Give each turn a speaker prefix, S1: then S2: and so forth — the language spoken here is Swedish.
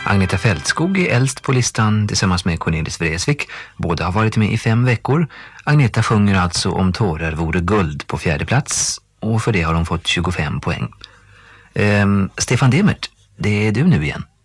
S1: Agneta Fältskog är äldst på listan tillsammans med Cornelis Vreeswijk. Båda har varit med i 5 veckor. Agneta sjunger alltså Om tårar vore guld på 4:e plats och för det har hon fått 25 poäng. Stefan Demert, det är du nu igen.